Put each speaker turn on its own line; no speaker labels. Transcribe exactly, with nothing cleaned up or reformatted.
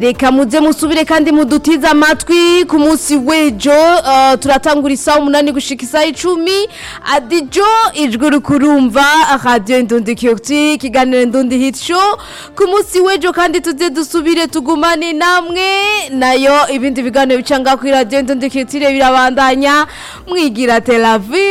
reka muze musubire kandi mudutize amatwi ku munsi w'ejo uh, turatangura isaha umunani gushika isaha icumi adijo ijwi rukurumva radio Indundi Culture kiganiro Indundi Hit Show ku munsi w'ejo kandi tuze dusubire tugumane namwe nayo ibindi biganiro bicanga ku radio Indundi Culture birabandanya mwigira Tel Aviv